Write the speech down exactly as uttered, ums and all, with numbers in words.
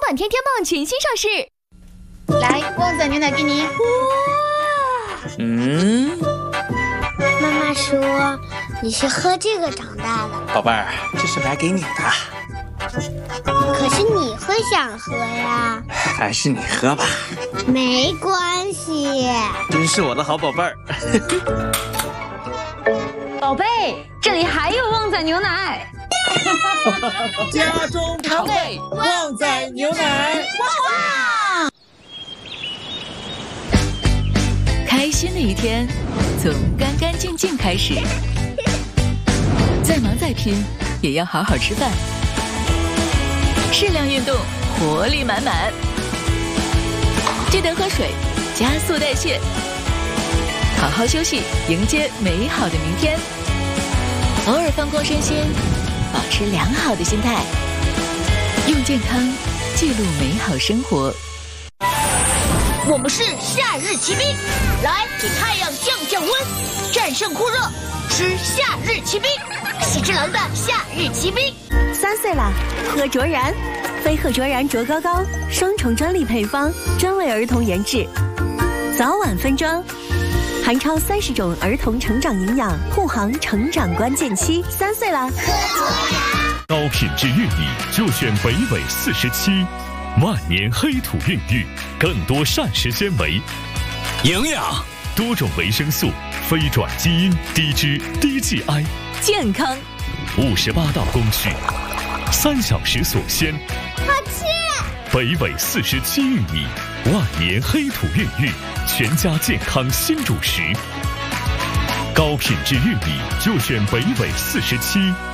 版天天棒全新上市。 来，旺仔牛奶给你。哇！ 嗯。 妈妈说你是喝这个长大的。 宝贝儿，这是买给你的。 可是你会想喝呀。 还是你喝吧。 没关系。 真是我的好宝贝儿。 宝贝，这里还有旺仔牛奶。 家中常备旺仔牛奶。 哇！ 开心的一天从干干净净开始，再忙再拼也要好好吃饭，适量运动，活力满满。记得喝水，加速代谢，好好休息，迎接美好的明天。偶尔放空身心，保持良好的心态，用健康记录美好生活。 我们是夏日骑兵，来给太阳降降温，战胜酷热，吃夏日骑兵，喜之郎的夏日骑兵。 三岁了，喝卓然，飞鹤卓然卓高高，双重专利配方，专为儿童研制，早晚分装，含超三十种儿童成长营养，护航成长关键期。三岁了，喝卓然。 高品质玉米就选北纬四十七。万年黑土孕育，更多膳食纤维、 营养、 多种维生素、非转基因、低脂、低 G I， 健康。 五十八道工序，三小时锁鲜。 好吃。 北纬四十七玉米，万年黑土孕育，全家健康新主食。高品质玉米就选北纬四十七。